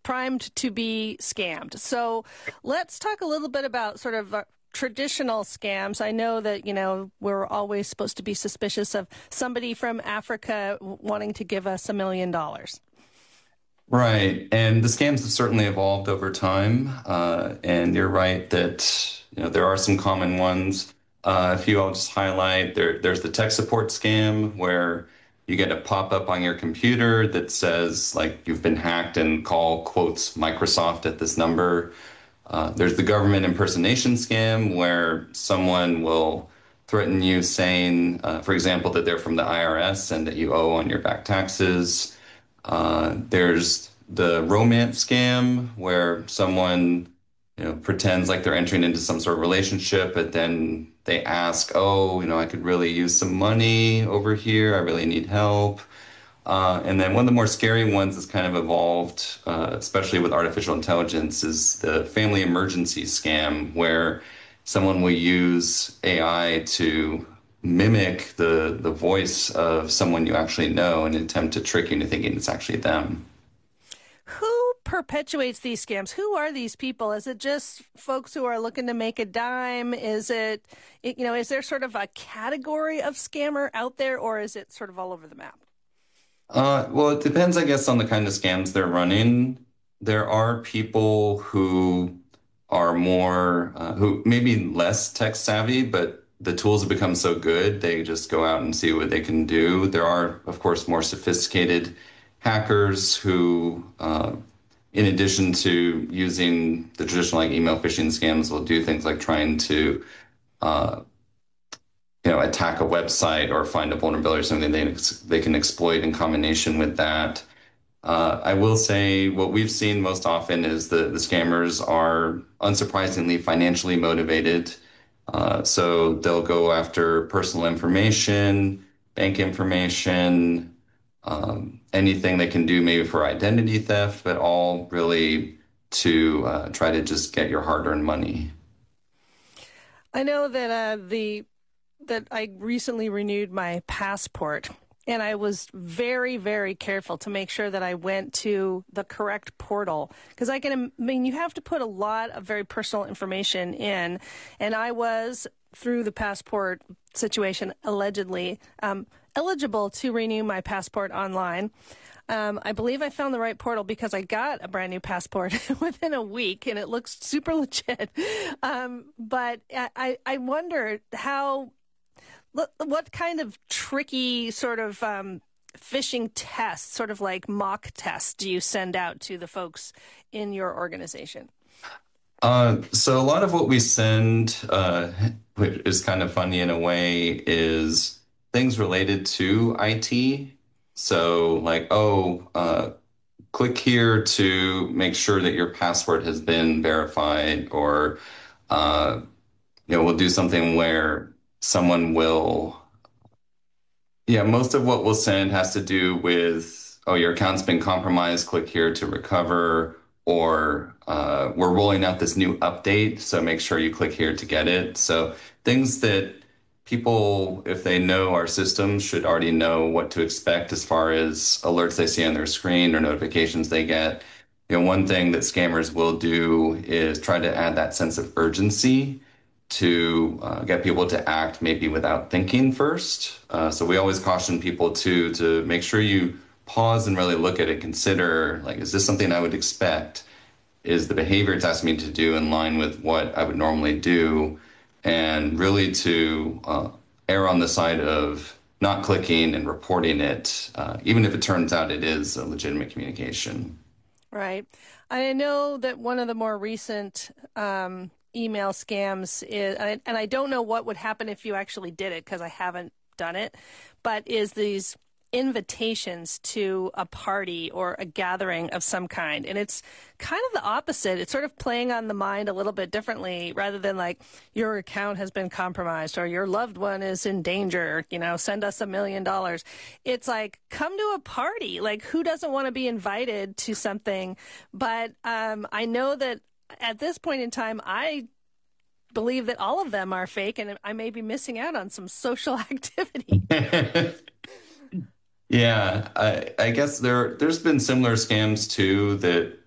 primed to be scammed. So let's talk a little bit about sort of traditional scams. I know that, we're always supposed to be suspicious of somebody from Africa wanting to give us $1 million. Right. And the scams have certainly evolved over time. And you're right that, there are some common ones. A few I'll just highlight. There's the tech support scam where you get a pop-up on your computer that says like you've been hacked and call quotes Microsoft at this number. There's the government impersonation scam where someone will threaten you saying, for example, that they're from the IRS and that you owe on your back taxes. There's the romance scam where someone, pretends like they're entering into some sort of relationship, but then they ask, oh, I could really use some money over here. I really need help. And then one of the more scary ones that's kind of evolved, especially with artificial intelligence, is the family emergency scam, where someone will use AI to mimic the voice of someone you actually know and attempt to trick you into thinking it's actually them. Who perpetuates these scams? Who are these people? Is it just folks who are looking to make a dime? Is is there sort of a category of scammer out there, or is it sort of all over the map? Well, it depends, I guess, on the kind of scams they're running. There are people who are more, who maybe less tech savvy, but the tools have become so good, they just go out and see what they can do. There are, of course, more sophisticated hackers who, in addition to using the traditional like email phishing scams, will do things like trying to uh, attack a website or find a vulnerability or something they can exploit in combination with that. I will say what we've seen most often is the scammers are unsurprisingly financially motivated. So they'll go after personal information, bank information, anything they can do maybe for identity theft, but all really to try to just get your hard-earned money. I know that that I recently renewed my passport, and I was very, very careful to make sure that I went to the correct portal, because you have to put a lot of very personal information in, and I was, through the passport situation, allegedly eligible to renew my passport online. I believe I found the right portal because I got a brand new passport within a week, and it looks super legit. But I wonder what kind of tricky sort of phishing tests, sort of like mock tests, do you send out to the folks in your organization? So a lot of what we send, which is kind of funny in a way, is things related to IT. So like, click here to make sure that your password has been verified, or uh, we'll do something where someone will. Yeah, most of what we'll send has to do with, oh, your account's been compromised, click here to recover, or we're rolling out this new update, so make sure you click here to get it. So things that people, if they know our systems, should already know what to expect as far as alerts they see on their screen or notifications they get. One thing that scammers will do is try to add that sense of urgency to get people to act maybe without thinking first. So we always caution people to make sure you pause and really look at it, consider like, is this something I would expect? Is the behavior it's asking me to do in line with what I would normally do? And really to err on the side of not clicking and reporting it, even if it turns out it is a legitimate communication. Right. I know that one of the more recent email scams is, and I don't know what would happen if you actually did it because I haven't done it, but is these invitations to a party or a gathering of some kind. And it's kind of the opposite. It's sort of playing on the mind a little bit differently rather than like your account has been compromised or your loved one is in danger, send us $1 million. It's like, come to a party. Like, who doesn't want to be invited to something? But I know that at this point in time, I believe that all of them are fake, and I may be missing out on some social activity. Yeah, I guess there's been similar scams too that